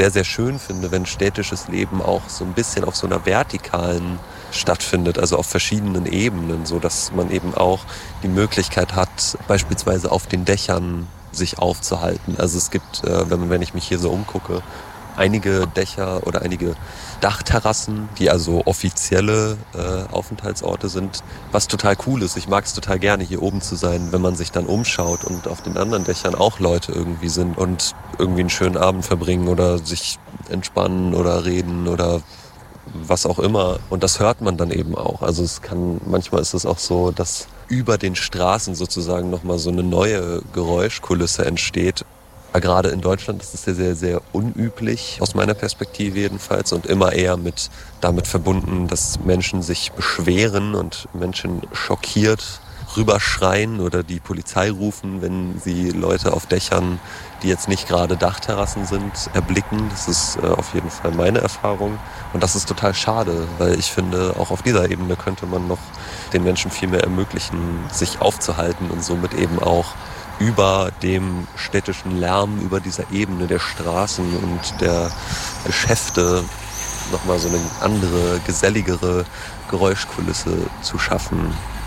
sehr, sehr schön finde, wenn städtisches Leben auch so ein bisschen auf so einer vertikalen stattfindet, also auf verschiedenen Ebenen, so dass man eben auch die Möglichkeit hat, beispielsweise auf den Dächern sich aufzuhalten. Also es gibt, wenn ich mich hier so umgucke, einige Dächer oder einige Dachterrassen, die also offizielle Aufenthaltsorte sind, was total cool ist. Ich mag es total gerne, hier oben zu sein, wenn man sich dann umschaut und auf den anderen Dächern auch Leute irgendwie sind und irgendwie einen schönen Abend verbringen oder sich entspannen oder reden oder was auch immer. Und das hört man dann eben auch. Also manchmal ist es auch so, dass über den Straßen sozusagen nochmal so eine neue Geräuschkulisse entsteht. Aber gerade in Deutschland ist es sehr, sehr, sehr unüblich, aus meiner Perspektive jedenfalls, und immer eher damit verbunden, dass Menschen sich beschweren und Menschen schockiert rüberschreien oder die Polizei rufen, wenn sie Leute auf Dächern, die jetzt nicht gerade Dachterrassen sind, erblicken. Das ist auf jeden Fall meine Erfahrung. Und das ist total schade, weil ich finde, auch auf dieser Ebene könnte man noch den Menschen viel mehr ermöglichen, sich aufzuhalten und somit eben auch über dem städtischen Lärm, über dieser Ebene der Straßen und der Geschäfte nochmal so eine andere, geselligere Geräuschkulisse zu schaffen.